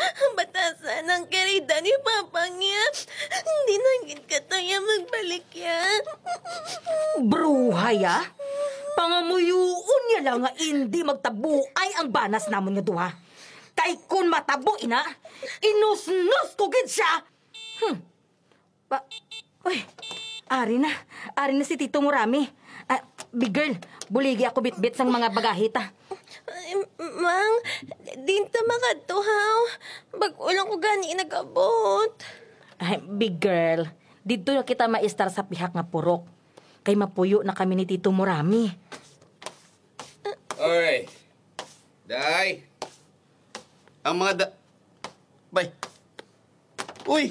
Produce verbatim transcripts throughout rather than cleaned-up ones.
Batasan ang kerida ni Papa niya. Hindi na gid katuya magbalik ya. Bruhay, ah? Pangamuyuon niya lang nga hindi magtabuay ang banas namon nga duha. Kay kun matabo, ina, inusnus ko gid siya. Hmm. Pa... Uy, ari na. Ari na si Tito Murami. Ah, big girl, buligi ako bitbit sang mga bagahita. Ay, Mang, dinta makatuhaw. Bag-ulang ko gani nagabot. Ay, big girl, dito na kita maistar sa pihak nga purok. Kay mapuyo na kami ni Tito Murami. Oy, Day. Ang mga da... Bay. Uy.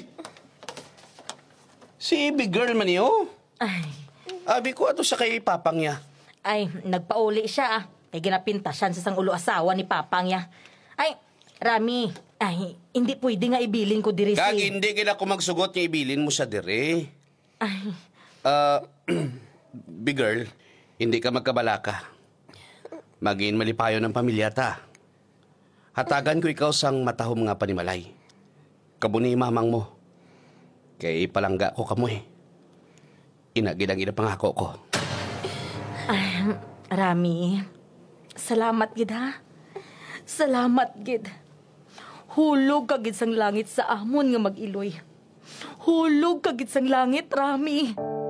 Si big girl man niyo. Ay, Abi ko ato sa kay papang niya. ay, nagpauli siya ah. Kay ginapintasan sa sang ulo asawa ni Papang niya. Ay, Rami, ay, hindi pwede nga ibilin ko diri Kag si... hindi kina ko magsugot nga ibilin mo sa dire. Ay, Ah, big girl, hindi ka magkabalaka. Maging malipayo ng pamilya ta. Hatagan ko ikaw sang matahom nga panimalay. Kabuni mamang mo. Kay palangga ko kamoy. Inagidang ina pangako ko. ay, Rami, salamat gid ha. Salamat gid. Hulog ka gid sang langit sa amon nga mag-iloy. Hulog ka gid sang langit, Rami.